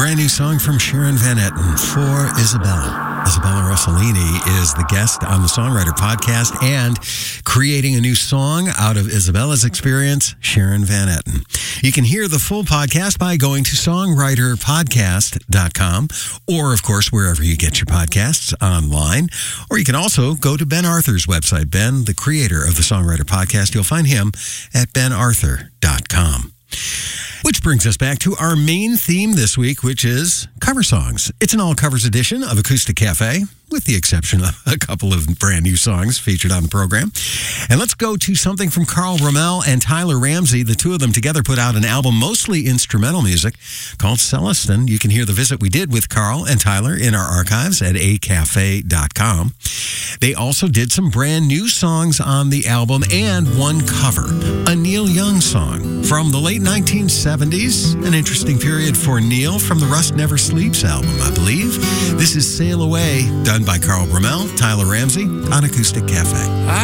brand new song from Sharon Van Etten for Isabella. Isabella Rossellini is the guest on the Songwriter Podcast, and creating a new song out of Isabella's experience, Sharon Van Etten. You can hear the full podcast by going to songwriterpodcast.com, or, of course, wherever you get your podcasts online. Or you can also go to Ben Arthur's website. Ben, the creator of the Songwriter Podcast, you'll find him at benarthur.com. Which brings us back to our main theme this week, which is cover songs. It's an all-covers edition of Acoustic Cafe, with the exception of a couple of brand new songs featured on the program. And let's go to something from Carl Ramel and Tyler Ramsey. The two of them together put out an album, mostly instrumental music, called Celestin. You can hear the visit we did with Carl and Tyler in our archives at acafe.com. They also did some brand new songs on the album and one cover, a Neil Young song from the late 1970s, an interesting period for Neil, from the Rust Never Sleeps album, I believe. This is Sail Away, done by Carl Ramel, Tyler Ramsey on Acoustic Cafe.